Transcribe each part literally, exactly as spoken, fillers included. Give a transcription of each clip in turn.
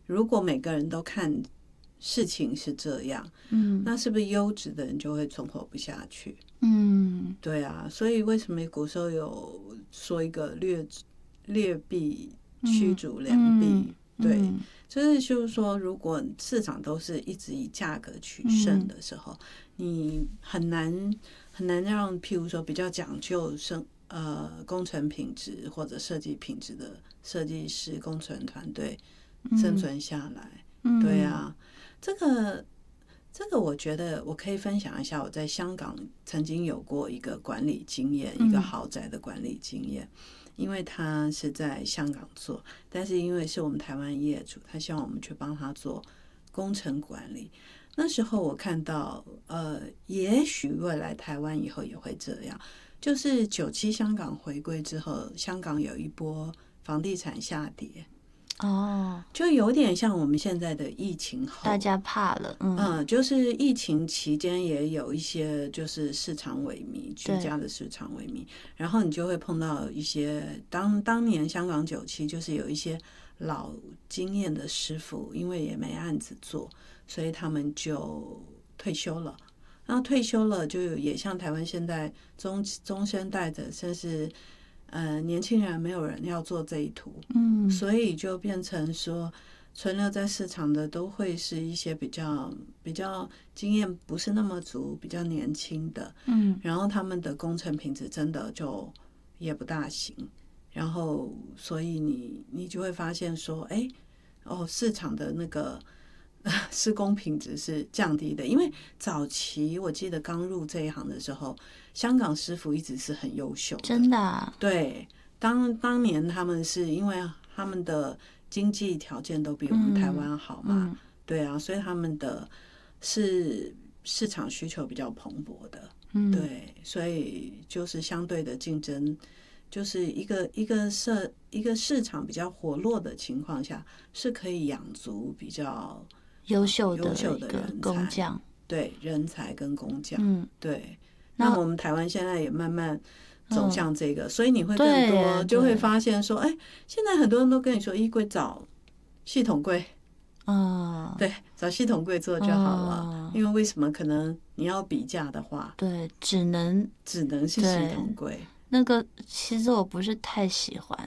如果每个人都看事情是这样， 嗯， 那是不是优质的人就会存活不下去？ 嗯， 对啊，所以为什么古时候有说一个劣劣币驱逐良币？ 嗯嗯、 对， 嗯， 就是就是说，如果市场都是一直以价格取胜的时候，嗯、你很难很难让譬如说比较讲究生呃工程品质或者设计品质的设计师工程团队生存下来。 嗯、 对啊，这个。这个我觉得我可以分享一下，我在香港曾经有过一个管理经验，一个豪宅的管理经验。因为他是在香港做，但是因为是我们台湾业主，他希望我们去帮他做工程管理。那时候我看到，呃，也许未来台湾以后也会这样，就是九七香港回归之后，香港有一波房地产下跌。 哦， 就有点像我们现在的疫情后， 大家怕了，嗯， 嗯，就是疫情期间也有一些就是市场萎靡，居家的市场萎靡，然后你就会碰到一些当当年香港九七就是有一些老经验的师傅，因为也没案子做，所以他们就退休了。然后退休了，就也像台湾现在中中生代的，甚至。呃，年轻人没有人要做这一途， 嗯， 所以就变成说，存留在市场的都会是一些比较比较经验不是那么足、比较年轻的， 嗯， 然后他们的工程品质真的就也不大行，然后所以你你就会发现说，哎，哦，市场的那个施工品质是降低的，因为早期我记得刚入这一行的时候。香港师傅一直是很优秀的， 真的、啊。 对，当当年他们是因为他们的经济条件都比我们台湾好嘛， 嗯、 对啊，所以他们的是市场需求比较蓬勃的， 嗯， 对，所以就是相对的竞争，就是一个一个市一个市场比较活络的情况下，是可以养足比较优秀的优秀的人才工匠， 对，人才跟工匠， 嗯， 对。那我们台湾现在也慢慢走向这个，嗯、所以你会更多就会发现说，哎，现在很多人都跟你说，衣柜找系统柜， 啊、嗯， 对，找系统柜做就好了。嗯、因为为什么？可能你要比价的话， 对，只能只能是系统柜。 那个其实我不是太喜欢。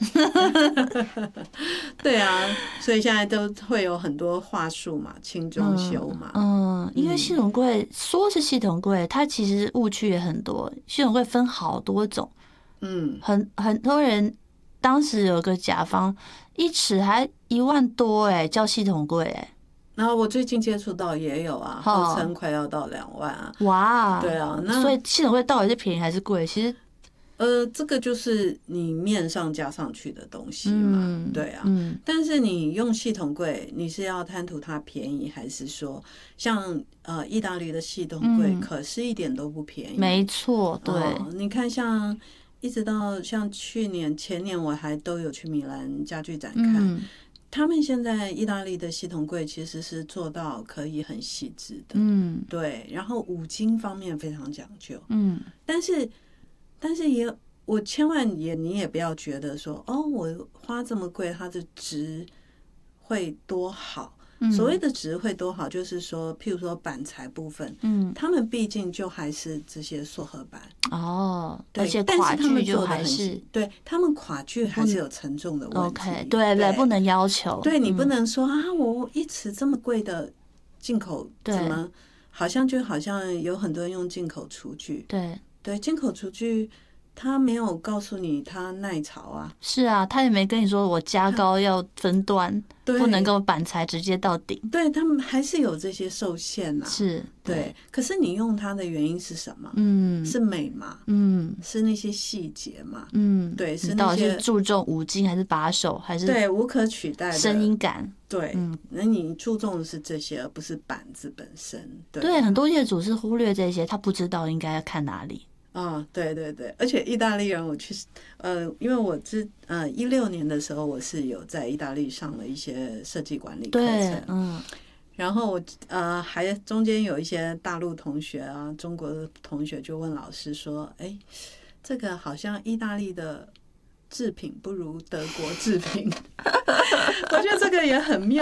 对啊，所以现在都会有很多话术嘛，轻装修嘛。 嗯，嗯因为系统柜说是系统柜，它其实误区也很多。系统柜分好多种， 嗯， 很很多人当时有个甲方一尺还一万多哎、欸，叫系统柜哎、欸。 然后我最近接触到也有啊，号称快要到两万啊。 哇， 对啊，那所以系统柜到底是便宜还是贵？其实。 呃，这个就是你面上加上去的东西嘛，嗯、对啊。嗯、但是你用系统柜，你是要贪图它便宜，还是说像呃意大利的系统柜，嗯、可是一点都不便宜？ 没错，对、 哦。你看，像一直到像去年、前年，我还都有去米兰家具展看。嗯、他们现在意大利的系统柜其实是做到可以很细致的，嗯，对。然后五金方面非常讲究，嗯，但是。但是也，我千万也你也不要觉得说，哦，我花这么贵，它的值会多好。嗯、所谓的值会多好，就是说，譬如说板材部分，嗯，他们毕竟就还是这些塑合板哦， 对， 而且垮具就还是对他们垮具还是有沉重的问题。 OK， 对对，不能要求， 对你不能说、嗯、啊，我一尺这么贵的进口，怎么好像就好像有很多人用进口厨具， 对。 对，进口厨具，他没有告诉你他耐潮啊。 是啊，他也没跟你说我加高要分段，不能够板材直接到顶。 对，他们还是有这些受限啊。 是， 对。对可是你用它的原因是什么？ 嗯， 是美嘛？ 嗯， 是那些细节嘛？ 嗯， 对，是那些到底是注重五金还是把手，还是对无可取代的声音感？ 对，嗯，那你注重的是这些，而不是板子本身。对， 对，很多业主是忽略这些，他不知道应该要看哪里。 啊、哦，对对对，而且意大利人，我去，呃，因为我之呃一六年的时候，我是有在意大利上了一些设计管理课程， 嗯， 然后我呃还中间有一些大陆同学啊，中国的同学就问老师说，哎，这个好像意大利的制品不如德国制品，我觉得这个也很妙。